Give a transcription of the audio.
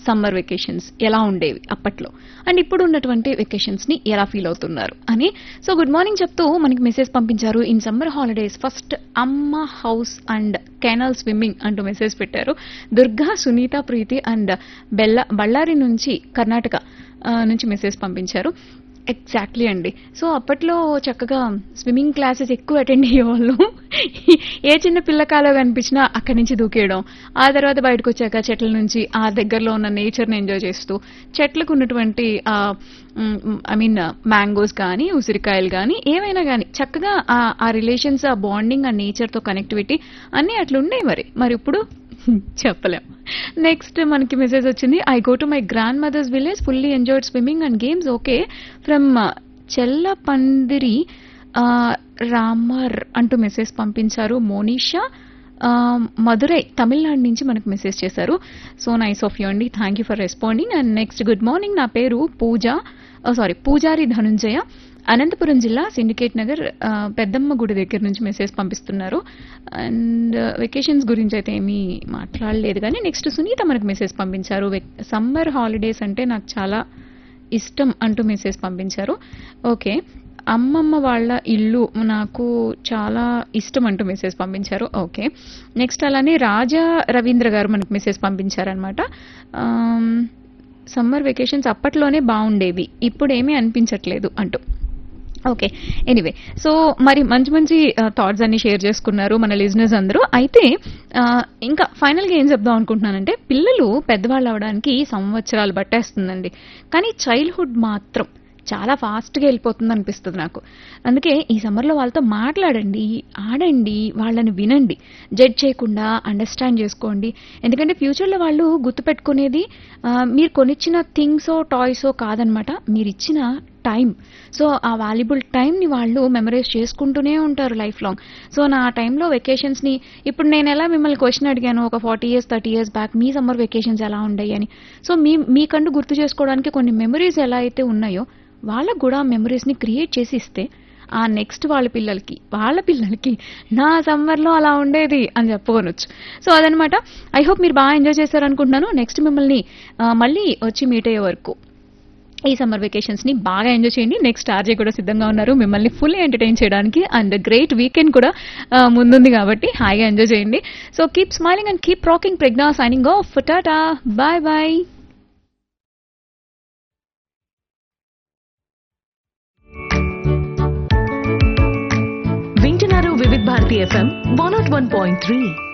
Summer vacations ఎలా ఉండేవి అప్పట్లో అండ్ ఇప్పుడు ఉన్నటువంటి వెకేషన్స్ ని ఎలా ఫీల్ అవుతున్నారు అని. సో గుడ్ మార్నింగ్ చెప్తూ మనకి మెసేజ్ పంపించారు. ఇన్ సమ్మర్ హాలిడేస్ ఫస్ట్ అమ్మ హౌస్ అండ్ కెనాల్ స్విమ్మింగ్ అంటూ మెసేజ్ పెట్టారు. దుర్గా, సునీత, ప్రీతి అండ్ బళ్ళారి నుంచి కర్ణాటక నుంచి మెసేజ్ పంపించారు. ఎగ్జాక్ట్లీ అండి. సో అప్పట్లో చక్కగా స్విమ్మింగ్ క్లాసెస్ ఎక్కువ అటెండ్ అయ్యేవాళ్ళు. ఏ చిన్న పిల్లకాలో కనిపించినా అక్కడి నుంచి దూకేయడం, ఆ తర్వాత బయటకు వచ్చాక చెట్ల నుంచి ఆ దగ్గరలో ఉన్న నేచర్ని ఎంజాయ్ చేస్తూ చెట్లకు ఉన్నటువంటి మ్యాంగోస్ కానీ ఉసిరికాయలు కానీ ఏవైనా కానీ చక్కగా ఆ రిలేషన్స్, ఆ బాండింగ్, ఆ నేచర్తో కనెక్టివిటీ అన్నీ అట్లుండే. మరి ఇప్పుడు చెప్పలేం. నెక్స్ట్ మనకి మెసేజ్ వచ్చింది. I go to my grand mothers village, fully enjoyed swimming and games. Okay, from చెల్లపందిరి Ramar అంటూ మెసేజ్ పంపించారు. మోనిషా మధురై తమిళనాడు నుంచి మనకు మెసేజ్ చేశారు. సో నైస్ ఆఫ్ యూ అండి, thank you for responding. And next good morning, నా పేరు పూజారి ధనుంజయ, అనంతపురం జిల్లా సిండికేట్ నగర్ పెద్దమ్మ గుడి దగ్గర నుంచి మెసేజ్ పంపిస్తున్నారు. అండ్ వెకేషన్స్ గురించి అయితే ఏమీ మాట్లాడలేదు కానీ నెక్స్ట్ సునీత మనకు మెసేజ్ పంపించారు. సమ్మర్ హాలిడేస్ అంటే నాకు చాలా ఇష్టం అంటూ మెసేజ్ పంపించారు. ఓకే, అమ్మమ్మ వాళ్ళ ఇల్లు నాకు చాలా ఇష్టం అంటూ మెసేజ్ పంపించారు. ఓకే, నెక్స్ట్ అలానే రాజా రవీంద్ర గారు మనకు మెసేజ్ పంపించారనమాట. సమ్మర్ వెకేషన్స్ అప్పట్లోనే బాగుండేవి, ఇప్పుడు ఏమీ అనిపించట్లేదు అంటూ. ఓకే, ఎనీవే, సో మరి మంచి మంచి థాట్స్ అన్ని షేర్ చేసుకున్నారు మన లిజనర్స్ అందరూ. అయితే ఇంకా ఫైనల్గా ఏం చెప్దాం అనుకుంటున్నానంటే, పిల్లలు పెద్దవాళ్ళు అవడానికి సంవత్సరాలు పట్టేస్తుందండి, కానీ చైల్డ్హుడ్ మాత్రం చాలా ఫాస్ట్గా వెళ్ళిపోతుంది అనిపిస్తుంది నాకు. అందుకే ఈ సమ్మర్లో వాళ్ళతో మాట్లాడండి, ఆడండి, వాళ్ళని వినండి, జడ్జ్ చేయకుండా అండర్స్టాండ్ చేసుకోండి. ఎందుకంటే ఫ్యూచర్లో వాళ్ళు గుర్తుపెట్టుకునేది మీరు కొనిచ్చిన థింగ్సో టాయ్సో కాదనమాట, మీరు ఇచ్చిన టైం. సో ఆ వాల్యుబుల్ టైంని వాళ్ళు మెమరైజ్ చేసుకుంటూనే ఉంటారు లైఫ్ లాంగ్. సో నా టైంలో వెకేషన్స్ని ఇప్పుడు నేను ఎలా మిమ్మల్ని క్వశ్చన్ అడిగాను ఒక 40 years 30 years బ్యాక్ మీ సమ్మర్ వెకేషన్స్ ఎలా ఉండయి అని. సో మీకంటూ గుర్తు చేసుకోవడానికి కొన్ని మెమరీస్ ఎలా అయితే ఉన్నాయో వాళ్ళకు కూడా మెమరీస్ని క్రియేట్ చేసి ఇస్తే ఆ నెక్స్ట్ వాళ్ళ పిల్లలకి నా సమ్మర్లో అలా ఉండేది అని చెప్పుకోవచ్చు. సో అదనమాట. ఐ హోప్ మీరు బాగా ఎంజాయ్ చేశారనుకుంటున్నాను. నెక్స్ట్ మిమ్మల్ని మళ్ళీ వచ్చి మీట్ అయ్యే వరకు ఈ సమ్మర్ వెకేషన్స్ ని బాగా ఎంజాయ్ చేయండి. నెక్స్ట్ ఆర్జే కూడా సిద్ధంగా ఉన్నారు మిమ్మల్ని ఫుల్లీ ఎంటర్టైన్ చేయడానికి. అండ్ గ్రేట్ వీకెండ్ కూడా ముందుంది కాబట్టి హాయిగా ఎంజాయ్ చేయండి. So keep smiling and keep rocking. Pragna signing off. Tata, bye bye. వింటున్నారు వివిధ భారతి FM 101.3.